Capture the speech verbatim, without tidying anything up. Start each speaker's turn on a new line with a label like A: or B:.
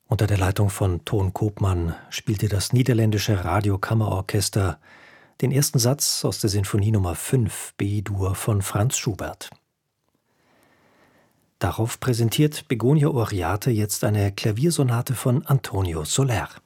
A: Unter der Leitung von Toon Koopman spielte das niederländische Radiokammerorchester den ersten Satz aus der Sinfonie Nummer fünf B-Dur von Franz Schubert. Darauf präsentiert Begonia Oriate jetzt eine Klaviersonate von Antonio Soler.